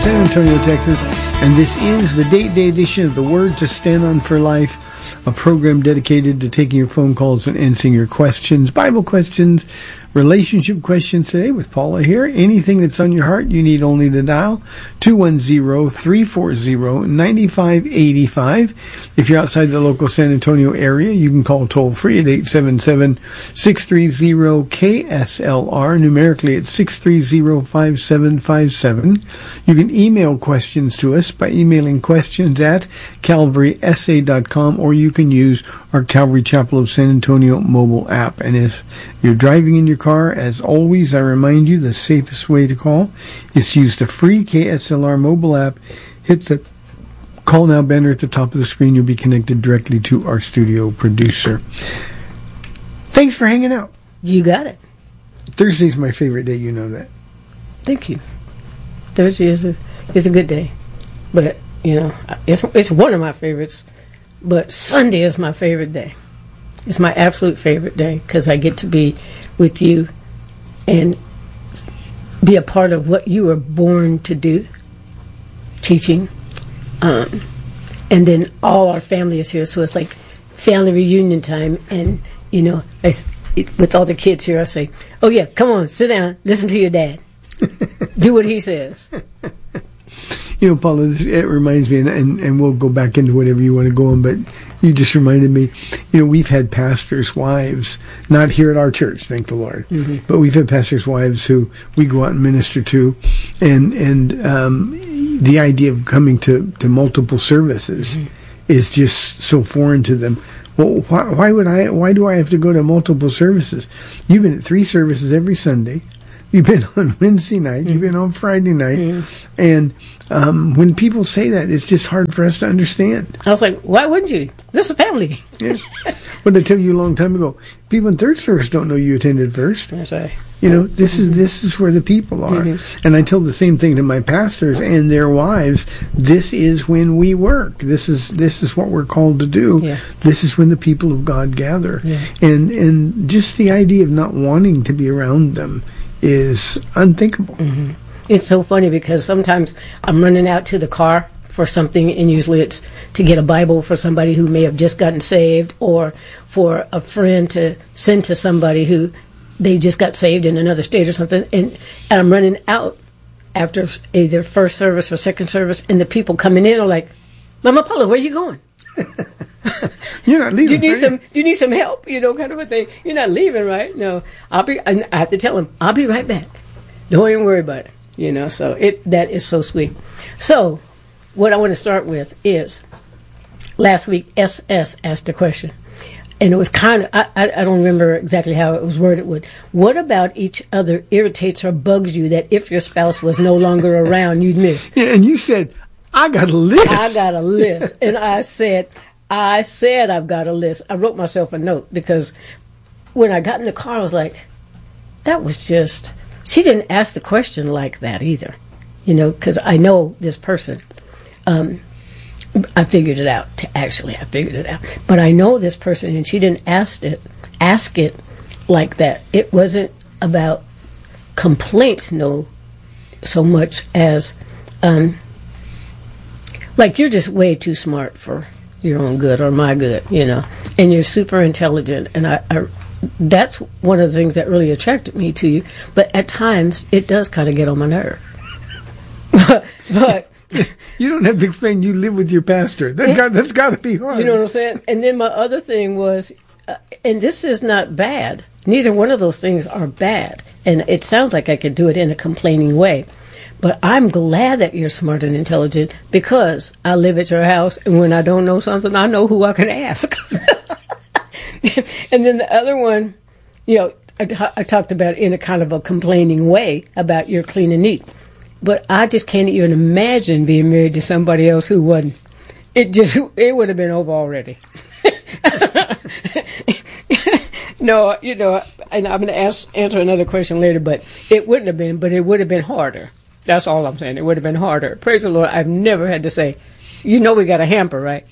San Antonio, Texas, and this is the Date Day edition of The Word to Stand On for Life, a program dedicated to taking your phone calls and answering your questions, Bible questions, relationship questions today with Paula here. Anything that's on your heart, you need only to dial 210-340-9585. If you're outside the local San Antonio area, you can call toll free at 877-630-KSLR. Numerically, it's 630-5757. You can email questions to us by emailing questions at calvarysa.com, or you can use our Calvary Chapel of San Antonio mobile app. And if you're driving in your car, as always, I remind you the safest way to call is to use the free KSLR mobile app. Hit the Call Now banner at the top of the screen. You'll be connected directly to our studio producer. Thanks for hanging out. You got it. Thursday's my favorite day. You know that. Thank you. Thursday is a good day. But, you know, it's one of my favorites. But Sunday is my favorite day. It's my absolute favorite day because I get to be with you and be a part of what you were born to do, teaching. And then all our family is here, so it's like family reunion time. And, you know, with all the kids here, I say, oh, yeah, come on, sit down, listen to your dad. Do what he says. You know, Paula, it reminds me, and we'll go back into whatever you want to go on, but you just reminded me, you know, we've had pastors' wives, not here at our church, thank the Lord, but we've had pastors' wives who we go out and minister to, and the idea of coming to multiple services is just so foreign to them. Well, why do I have to go to multiple services? You've been at 3 services every Sunday. You've been on Wednesday night. You've been on Friday night. And when people say that, it's just hard for us to understand. I was like, why wouldn't you? This is family. Yeah. What did I tell you a long time ago? People in third service don't know you attended first. That's right. You know, this is where the people are. And I tell the same thing to my pastors and their wives. This is when we work. This is what we're called to do. Yeah. This is when the people of God gather. Yeah. And just the idea of not wanting to be around them is unthinkable. It's so funny because sometimes I'm running out to the car for something, and usually it's to get a Bible for somebody who may have just gotten saved, or for a friend to send to somebody who they just got saved in another state or something, and I'm running out after either first service or second service, and the people coming in are like, Mama Paula, where are you going? You're not leaving. Do you need some help? You know, kind of a thing. You're not leaving, right? No, I have to tell them, I'll be right back. Don't even worry about it. You know, so that is so sweet. So, what I want to start with is, last week SS asked a question, and it was kind of, I don't remember exactly how it was worded. What about each other irritates or bugs you that if your spouse was no longer around, you'd miss? Yeah, and you said, I got a list. I got a list. And I said I've got a list. I wrote myself a note because when I got in the car, I was like, that was just, she didn't ask the question like that either. You know, because I know this person. I figured it out. I figured it out. But I know this person, and she didn't ask it like that. It wasn't about complaints, no, so much as, like, you're just way too smart for your own good or my good, you know, and you're super intelligent, and I that's one of the things that really attracted me to you. But at times, it does kind of get on my nerve. but you don't have to explain. You live with your pastor. That's got to be hard. You know what I'm saying? And then my other thing was, and this is not bad. Neither one of those things are bad. And it sounds like I could do it in a complaining way. But I'm glad that you're smart and intelligent because I live at your house, and when I don't know something, I know who I can ask. And then the other one, you know, I talked about in a kind of a complaining way about you're clean and neat. But I just can't even imagine being married to somebody else who wasn't. It would have been over already. No, you know, and I'm going to answer another question later, but it wouldn't have been, but it would have been harder. That's all I'm saying. It would have been harder. Praise the Lord. I've never had to say, you know, we got a hamper, right?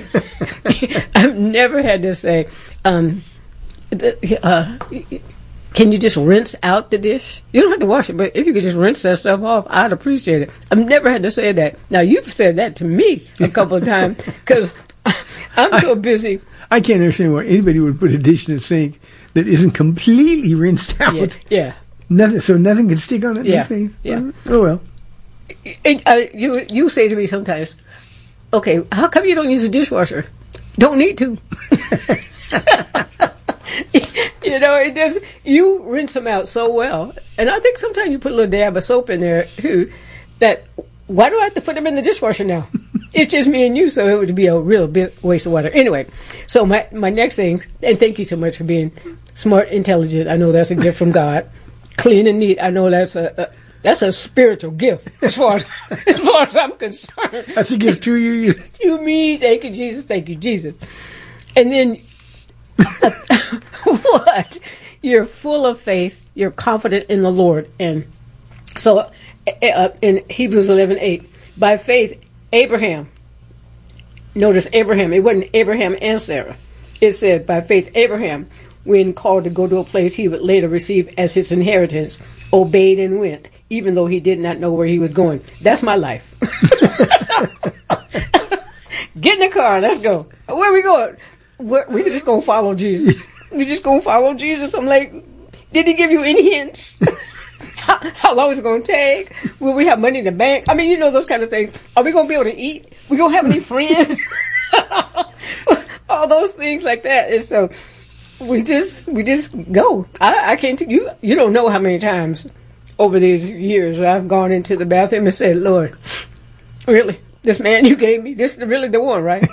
I've never had to say, Can you just rinse out the dish? You don't have to wash it, but if you could just rinse that stuff off, I'd appreciate it. I've never had to say that. Now, you've said that to me a couple of times because I'm so busy. I can't understand why anybody would put a dish in the sink that isn't completely rinsed out. Yeah. Nothing, so nothing can stick on it. Yeah. Thing. Yeah. Oh well. You say to me sometimes, okay, how come you don't use a dishwasher? Don't need to. You know, it does. You rinse them out so well, and I think sometimes you put a little dab of soap in there too. That why do I have to put them in the dishwasher now? It's just me and you, so it would be a real big waste of water. Anyway, so my next thing, and thank you so much for being smart, intelligent. I know that's a gift from God. Clean and neat. I know that's a spiritual gift as far as I'm concerned. That's a gift to you. To me, thank you, Jesus. Thank you, Jesus. And then. What? You're full of faith. You're confident in the Lord. And so in Hebrews 11:8, by faith, Abraham, notice Abraham, it wasn't Abraham and Sarah. It said, by faith, Abraham, when called to go to a place he would later receive as his inheritance, obeyed and went, even though he did not know where he was going. That's my life. Get in the car. Let's go. Where are we going? We're just going to follow Jesus. We're just going to follow Jesus. I'm like, did he give you any hints? How long is it going to take? Will we have money in the bank? I mean, you know, those kind of things. Are we going to be able to eat? We going to have any friends? All those things like that. And so we just go. I can't, you don't know how many times over these years I've gone into the bathroom and said, Lord, really? This man you gave me, this is really the one, right?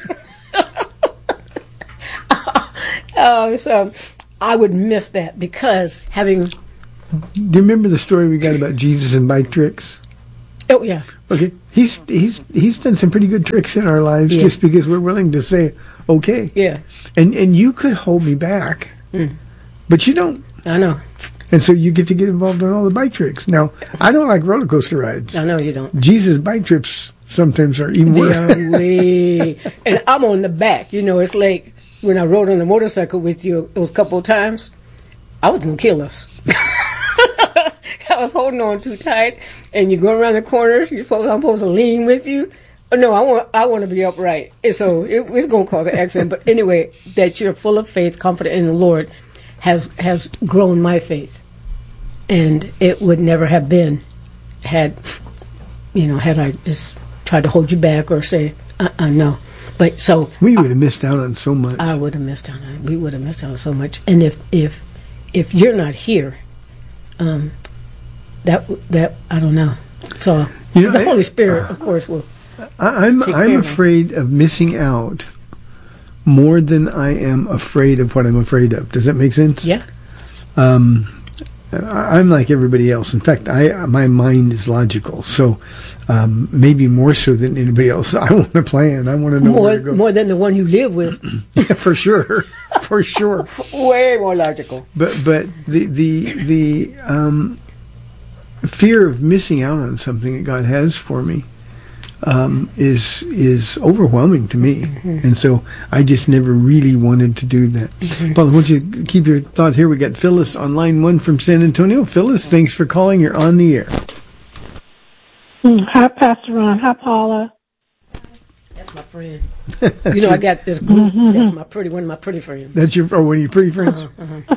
So I would miss that because having. Do you remember the story we got about Jesus and bike tricks? Oh yeah. Okay, he's done some pretty good tricks in our lives just because we're willing to say okay. Yeah. And you could hold me back, but you don't. I know. And so you get to get involved in all the bike tricks. Now I don't like roller coaster rides. I know you don't. Jesus' bike trips sometimes are even worse. They are way. And I'm on the back. You know, it's like. When I rode on the motorcycle with you those couple of times, I was going to kill us. I was holding on too tight, and you go around the corners, I'm supposed to lean with you. Oh, no, I want to be upright. And so it's going to cause an accident. But anyway, that you're full of faith, confident in the Lord, has grown my faith. And it would never have been had I just tried to hold you back or say, no. But so we would have missed out on so much. I would have missed out on it. We would have missed out on so much. And if you're not here, that I don't know. So the Holy Spirit, of course, will. I'm afraid of missing out more than I am afraid of what I'm afraid of. Does that make sense? Yeah. I'm like everybody else. In fact, my mind is logical. So maybe more so than anybody else. I want to plan. I want to know where to go. More than the one you live with. Yeah, for sure. For sure. Way more logical. But the fear of missing out on something that God has for me is overwhelming to me. And so I just never really wanted to do that. Paula, why don't you keep your thought here? We got Phyllis on line 1 from San Antonio. Phyllis, thanks for calling. You're on the air. Hi, Pastor Ron. Hi, Paula. That's my friend. You know, I got this group. That's one of my pretty friends. That's one of your pretty friends?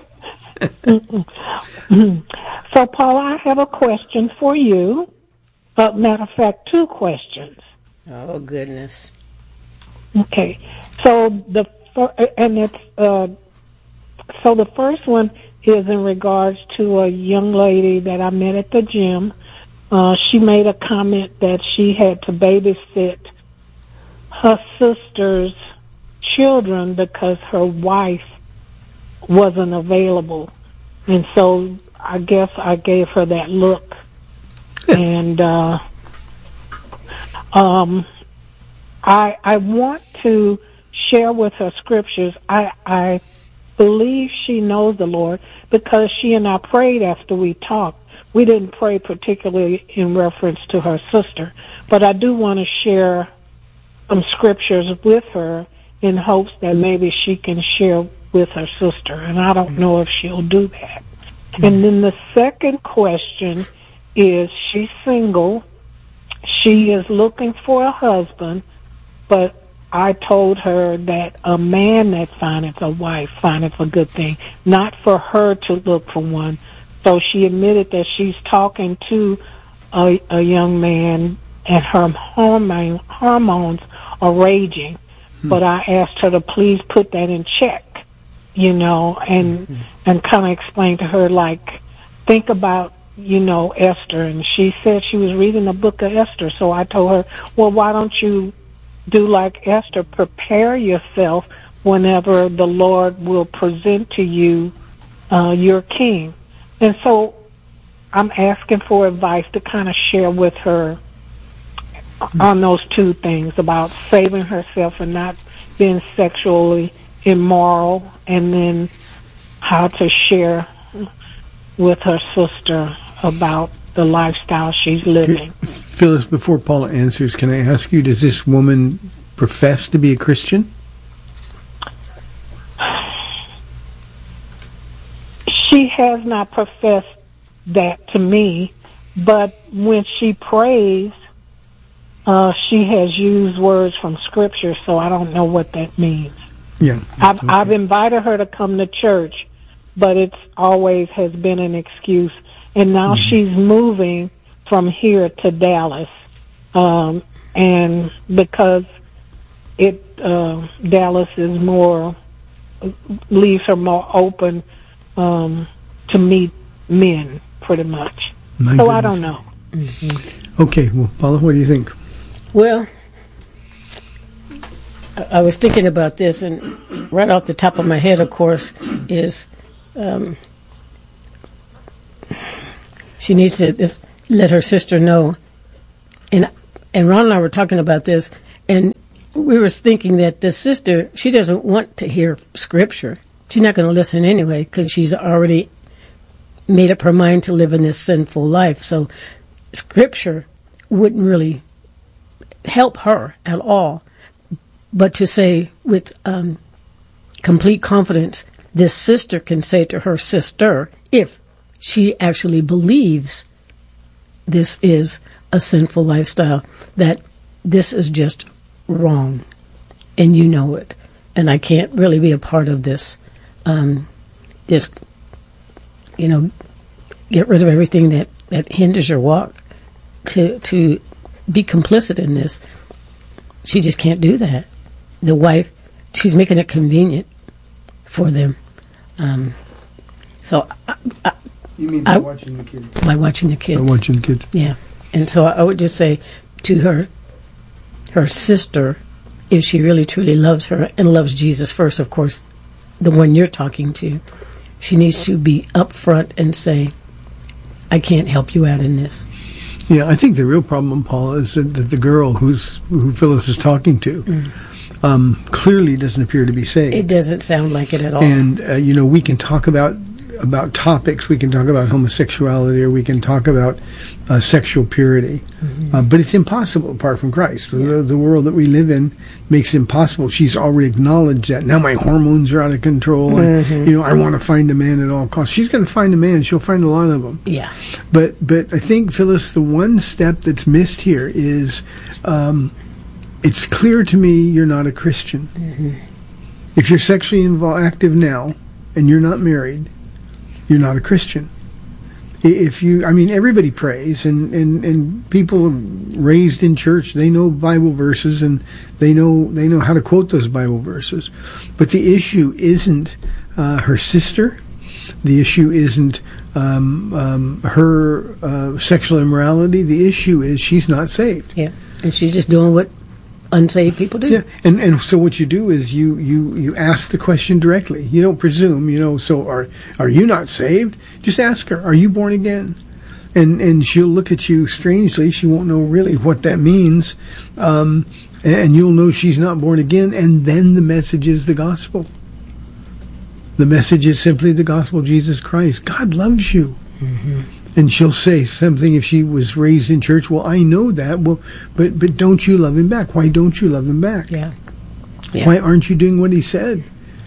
So, Paula, I have a question for you. Matter of fact, 2 questions. Oh, goodness. Okay. So the first one is in regards to a young lady that I met at the gym. She made a comment that she had to babysit her sister's children because her wife wasn't available. And so I guess I gave her that look. And I want to share with her scriptures. I believe she knows the Lord because she and I prayed after we talked. We didn't pray particularly in reference to her sister, but I do want to share some scriptures with her in hopes that maybe she can share with her sister, and I don't know if she'll do that. And then the second question is, she's single. She is looking for a husband, but I told her that a man that findeth a wife findeth a good thing, not for her to look for one. So she admitted that she's talking to a young man, and her hormones are raging. But I asked her to please put that in check, and kind of explain to her, like, think about, Esther. And she said she was reading the book of Esther. So I told her, well, why don't you do like Esther, prepare yourself whenever the Lord will present to you your king. And so I'm asking for advice to kind of share with her on those two things, about saving herself and not being sexually immoral, and then how to share with her sister about the lifestyle she's living. Phyllis, before Paula answers, can I ask you, does this woman profess to be a Christian? She has not professed that to me, but when she prays, she has used words from Scripture, so I don't know what that means. Yeah, I've invited her to come to church, but it's always has been an excuse. And now she's moving from here to Dallas, and because Dallas is leaves her more open to meet men, pretty much. I don't know. Okay, well, Paula, what do you think? Well, I was thinking about this, and right off the top of my head, of course, is she needs to just let her sister know. And Ron and I were talking about this, and we were thinking that the sister, she doesn't want to hear Scripture. She's not going to listen anyway, because she's already made up her mind to live in this sinful life. So Scripture wouldn't really help her at all. But to say with complete confidence, this sister can say to her sister, if she actually believes this is a sinful lifestyle, that this is just wrong, and you know it, and I can't really be a part of this. Just, get rid of everything that hinders your walk. To be complicit in this, she just can't do that. The wife, she's making it convenient for them. So You mean by watching the kids? By watching the kids. By watching the kids. Yeah. And so I would just say to her sister, if she really truly loves her and loves Jesus first, of course, the one you're talking to, she needs to be upfront and say, I can't help you out in this. Yeah, I think the real problem, Paula, is that the girl who Phyllis is talking to clearly doesn't appear to be saved. It doesn't sound like it at all. And, we can talk about topics. We can talk about homosexuality, or we can talk about sexual purity. But it's impossible apart from Christ. Yeah. The world that we live in makes it impossible. She's already acknowledged that. Now my hormones are out of control. And, I want to find a man at all costs. She's going to find a man. She'll find a lot of them. Yeah. But I think, Phyllis, the one step that's missed here is it's clear to me you're not a Christian. If you're sexually active now and you're not married, you're not a Christian. Everybody prays, and people raised in church, they know Bible verses, and they know how to quote those Bible verses. But the issue isn't her sister. The issue isn't her sexual immorality. The issue is she's not saved. Yeah, and she's just doing what unsaved people do. Yeah, and so what you do is you ask the question directly. You don't presume, so are you not saved? Just ask her, are you born again? And she'll look at you strangely. She won't know really what that means. And you'll know she's not born again, and then the message is the gospel. The message is simply the gospel of Jesus Christ. God loves you. And she'll say something, if she was raised in church, well, I know that. Well, but don't you love him back? Why don't you love him back? Yeah. Why aren't you doing what he said?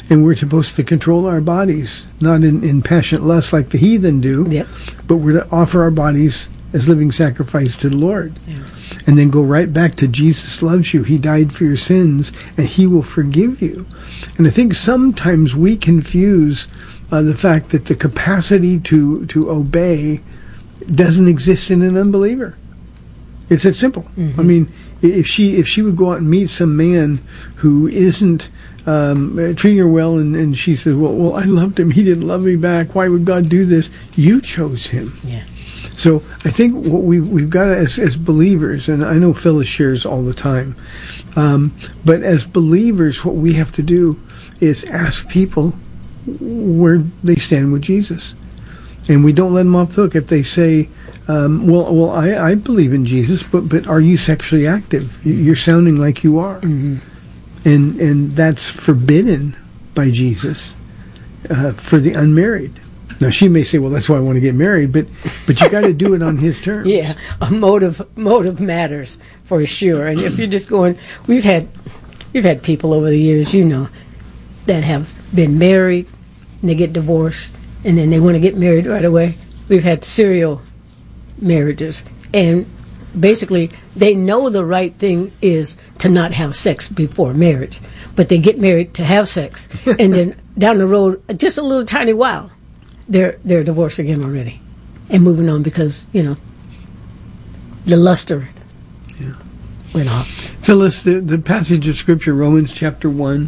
And we're supposed to control our bodies, not in passionate lust like the heathen do, Yep. but we're to offer our bodies as living sacrifice to the Lord. Yeah. And then go right back to Jesus loves you. He died for your sins, and He will forgive you. And I think sometimes we confuse the fact that the capacity to obey doesn't exist in an unbeliever. It's that simple. Mm-hmm. I mean, if she would go out and meet some man who isn't treating her well, and she says, well, I loved him. He didn't love me back. Why would God do this? You chose him. Yeah. So I think what we've got as believers, and I know Phyllis shares all the time, but as believers, what we have to do is ask people where they stand with Jesus. And we don't let them off the hook if they say, I believe in Jesus, but are you sexually active? You're sounding like you are. Mm-hmm. And that's forbidden by Jesus for the unmarried. Now, she may say, well, that's why I want to get married, but you got to do it on His terms. Yeah, a motive matters for sure. And if you're just going, we've had people over the years, that have been married and they get divorced and then they want to get married right away. We've had serial marriages, and basically they know the right thing is to not have sex before marriage, but they get married to have sex, and then down the road, just a little tiny while, they're divorced again already, and moving on because the luster went off. Phyllis, the passage of Scripture, Romans chapter 1,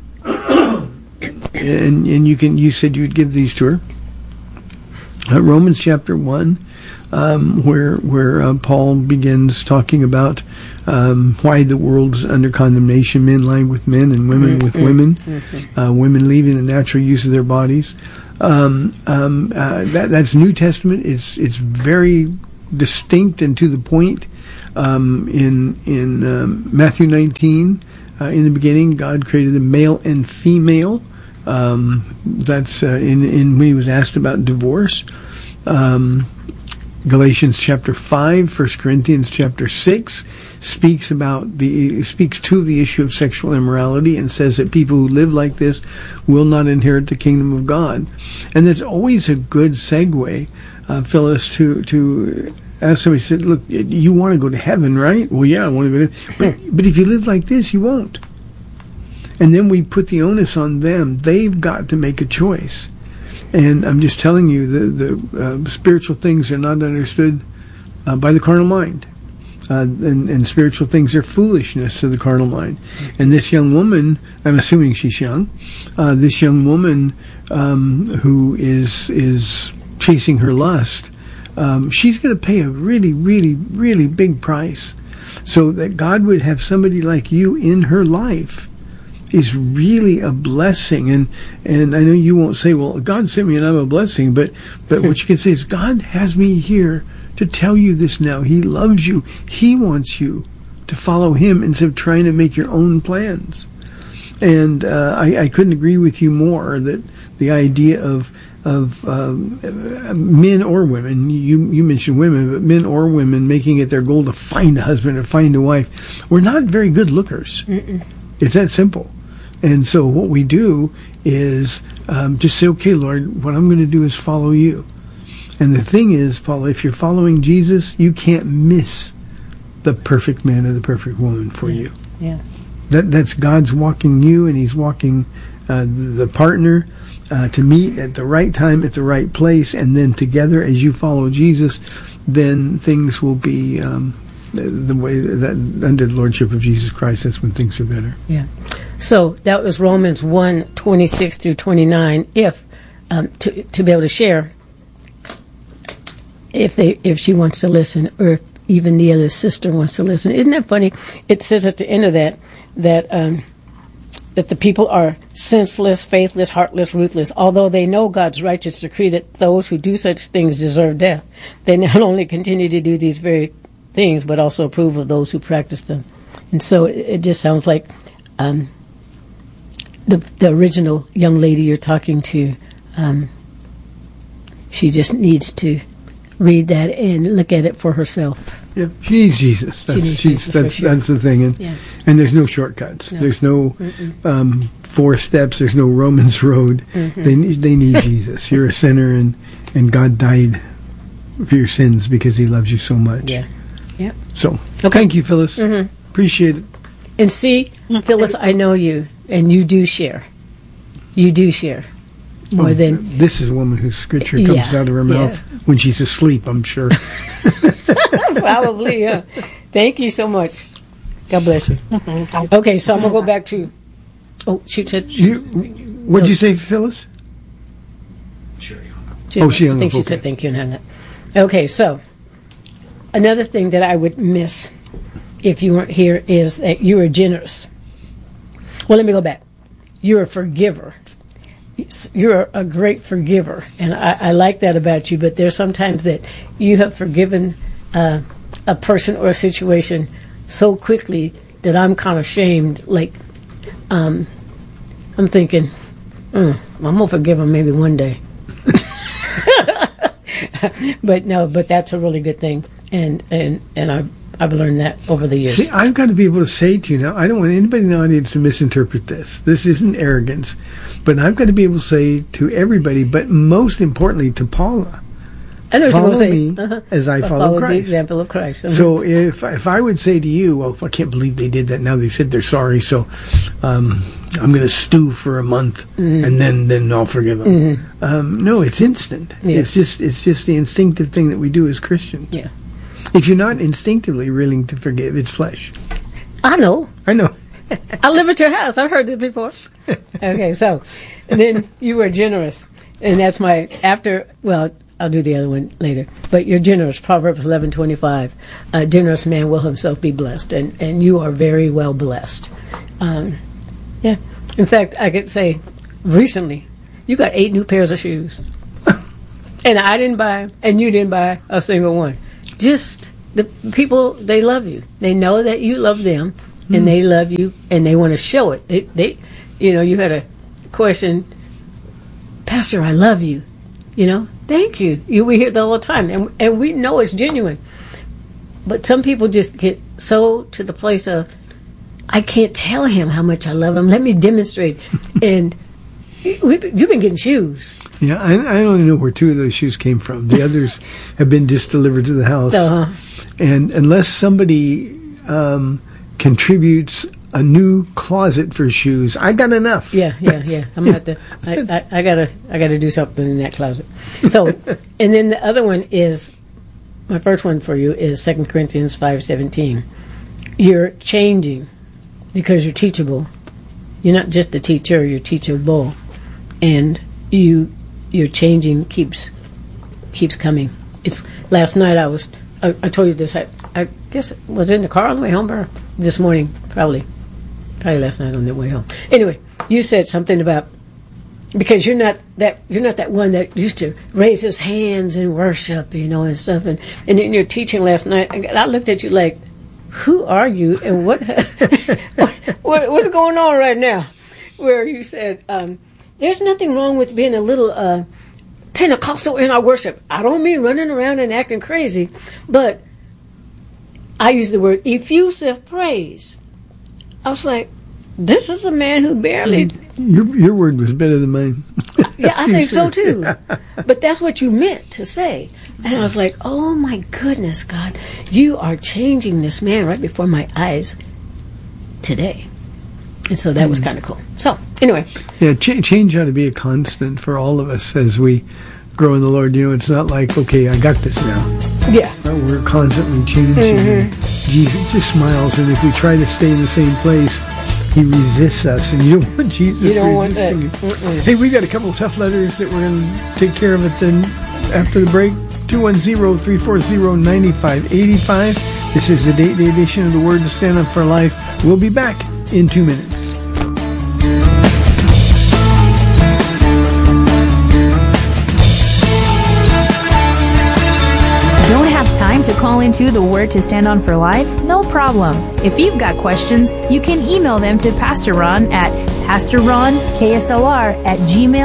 and you said you'd give these to her. Romans chapter 1, where Paul begins talking about why the world's under condemnation, men lying with men and women with women, women leaving the natural use of their bodies. That's New Testament. It's very distinct and to the point. In Matthew 19, in the beginning, God created the male and female. That's in when He was asked about divorce. Galatians chapter 5, 1 Corinthians chapter 6 speaks to the issue of sexual immorality and says that people who live like this will not inherit the kingdom of God. And that's always a good segue, Phyllis, to ask somebody, said, look, you want to go to heaven, right? Well, yeah, I want to go to heaven. But if you live like this, you won't. And then we put the onus on them. They've got to make a choice. And I'm just telling you, the spiritual things are not understood by the carnal mind. And spiritual things are foolishness to the carnal mind. And this young woman, I'm assuming she's young, this young woman who is chasing her lust, she's going to pay a really, really, really big price. So that God would have somebody like you in her life is really a blessing. And I know you won't say, well, God sent me and I'm a blessing, but what you can say is, God has me here to tell you this now. He loves you. He wants you to follow Him instead of trying to make your own plans. And I couldn't agree with you more that the idea of men or women, you mentioned women, but men or women making it their goal to find a husband or find a wife, we're not very good lookers. Mm-mm. It's that simple. And so what we do is just say, okay, Lord, what I'm going to do is follow you. And the thing is, Paula, if you're following Jesus, you can't miss the perfect man or the perfect woman for you. Yeah. That's God's walking you, and He's walking the partner to meet at the right time, at the right place, and then together as you follow Jesus, then things will be the way that under the Lordship of Jesus Christ, that's when things are better. Yeah. So that was Romans 1:26 through 29. If to be able to share, if she wants to listen, or if even the other sister wants to listen. Isn't that funny? It says at the end of that the people are senseless, faithless, heartless, ruthless. Although they know God's righteous decree that those who do such things deserve death, they not only continue to do these very things, but also approve of those who practice them. And so it just sounds like the original young lady you're talking to, she just needs to read that and look at it for herself. Yeah, she needs Jesus. That's the thing, and there's no shortcuts. No. There's no 4 steps. There's no Romans road. Mm-hmm. They need Jesus. You're a sinner, and God died for your sins because He loves you so much. Yeah. Yep. So, thank you, Phyllis. Mm-hmm. Appreciate it. And see, Phyllis, I know you, and you do share. You do share more than... This is a woman whose scripture comes out of her mouth when she's asleep, I'm sure. Probably, yeah. Thank you so much. God bless you. Okay, so I'm going to go back to... Oh, she said... What'd you say, Phyllis? She hung up. I think she said thank you and hung up. Okay, so another thing that I would miss if you weren't here is that you are generous. Well, let me go back. You're a forgiver. You're a great forgiver, and I like that about you, but there's sometimes that you have forgiven a person or a situation so quickly that I'm kind of shamed. Like, I'm thinking, I'm going to forgive him maybe one day. But that's a really good thing, and I've learned that over the years. See, I've got to be able to say to you now, I don't want anybody in the audience to misinterpret this. This isn't arrogance, but I've got to be able to say to everybody, but most importantly to Paula, follow me as I follow Christ. The example of Christ. Mm-hmm. So if I would say to you, well, I can't believe they did that. Now they said they're sorry, so I'm going to stew for a month, and then I'll forgive them. Mm-hmm. No, it's instant. Yeah. It's just the instinctive thing that we do as Christians. Yeah. If you're not instinctively willing to forgive, it's flesh. I know. I live at your house. I've heard it before. Okay, so then you were generous, and that's my Well, I'll do the other one later. But you're generous. Proverbs 11:25. A generous man will himself be blessed, and you are very well blessed. Yeah. In fact, I could say, recently, you got 8 new pairs of shoes, and I didn't buy, and you didn't buy a single one. Just the people, they love you. They know that you love them, and they love you, and they want to show it. They, you had a question, Pastor, I love you. Thank you. We hear that all the time, and we know it's genuine. But some people just get so to the place of, I can't tell him how much I love him. Let me demonstrate. And you've been getting shoes. Yeah, I only know where 2 of those shoes came from. The others have been just delivered to the house. Uh-huh. And unless somebody contributes a new closet for shoes, I got enough. Yeah. I'm gonna have to. I gotta do something in that closet. So, and then the other one is, my first one for you is 2 Corinthians 5:17. You're changing because you're teachable. You're not just a teacher; you're teachable, and your changing keeps coming. It's last night I told you this. I guess it was in the car on the way home, or this morning, probably last night on the way home. Anyway, you said something about, because you're not that one that used to raise his hands in worship, and stuff. And in your teaching last night, I looked at you like, who are you, and what's going on right now? Where you said, there's nothing wrong with being a little Pentecostal in our worship. I don't mean running around and acting crazy, but I use the word effusive praise. I was like, this is a man who barely... Your word was better than mine. Yeah, I think so too. But that's what you meant to say. And I was like, oh my goodness, God, you are changing this man right before my eyes today. And so that was kind of cool. So, anyway. Yeah, change ought to be a constant for all of us as we grow in the Lord. It's not like, okay, I got this now. Yeah. We're constantly changing. Mm-hmm. Jesus just smiles, and if we try to stay in the same place, He resists us, and you don't want Jesus resisting. You don't want that. Hey, we've got a couple of tough letters that we're going to take care of then after the break. 210-340-9585. This is the Date Day edition of the Word to Stand Up for Life. We'll be back in 2 minutes. Don't have time to call into the Word to Stand On for Life? No problem. If you've got questions, you can email them to Pastor Ron at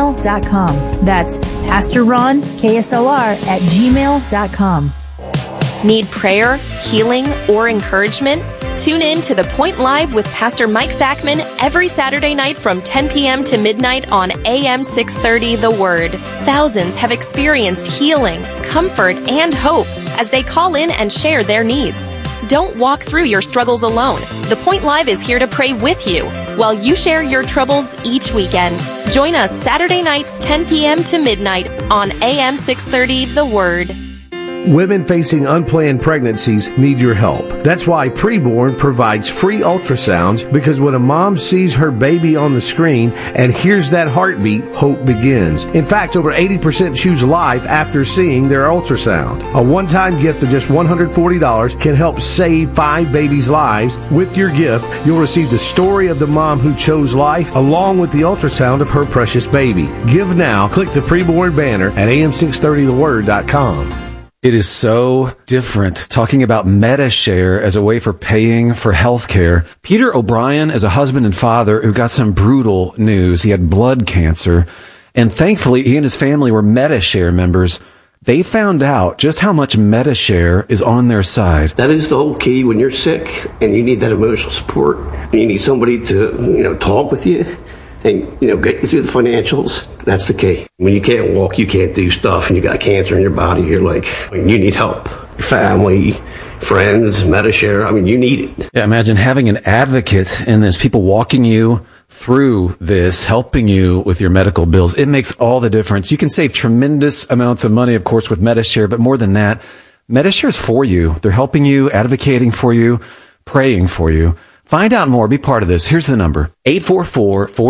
PastorRonKSLR@gmail.com. That's PastorRonKSLR@gmail.com. Need prayer, healing, or encouragement? Tune in to The Point Live with Pastor Mike Zachman every Saturday night from 10 p.m. to midnight on AM 630 The Word. Thousands have experienced healing, comfort, and hope as they call in and share their needs. Don't walk through your struggles alone. The Point Live is here to pray with you while you share your troubles each weekend. Join us Saturday nights 10 p.m. to midnight on AM 630 The Word. Women facing unplanned pregnancies need your help. That's why Preborn provides free ultrasounds, because when a mom sees her baby on the screen and hears that heartbeat, hope begins. In fact, over 80% choose life after seeing their ultrasound. A one-time gift of just $140 can help save 5 babies' lives. With your gift, you'll receive the story of the mom who chose life, along with the ultrasound of her precious baby. Give now. Click the Preborn banner at am630theword.com. It is so different talking about MediShare as a way for paying for health care. Peter O'Brien is a husband and father who got some brutal news. He had blood cancer, and thankfully he and his family were MediShare members. They found out just how much MediShare is on their side. That is the whole key when you're sick and you need that emotional support. You need somebody to, talk with you and, get you through the financials. That's the key. When you can't walk, you can't do stuff, and you got cancer in your body, you're like, you need help. Your family, friends, MediShare, you need it. Yeah, imagine having an advocate in this, people walking you through this, helping you with your medical bills. It makes all the difference. You can save tremendous amounts of money, of course, with MediShare, but more than that, MediShare is for you. They're helping you, advocating for you, praying for you. Find out more. Be part of this. Here's the number.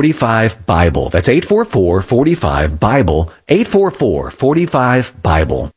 844-45-BIBLE. That's 844-45-BIBLE. 844-45-BIBLE.